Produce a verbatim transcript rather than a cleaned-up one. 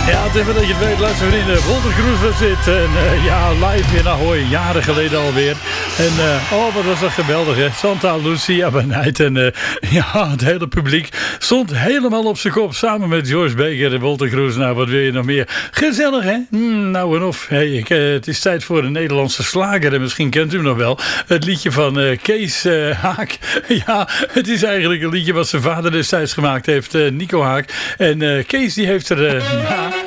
Ja, het even dat je het weet, luister vrienden. Wolter Kroes was dit. En uh, ja, live in Ahoy, jaren geleden alweer. En uh, oh, wat was dat geweldig, hè. Santa Lucia Benijd. En uh, ja, het hele publiek stond helemaal op zijn kop. Samen met George Baker en Wolter Kroes. Nou, wat wil je nog meer? Gezellig, hè? Mm, nou en of. Hey, ik, uh, het is tijd voor een Nederlandse slager. En misschien kent u hem nog wel. Het liedje van uh, Kees uh, Haak. Ja, het is eigenlijk een liedje wat zijn vader destijds gemaakt heeft. Uh, Nico Haak. En uh, Kees die heeft er... Uh, ja,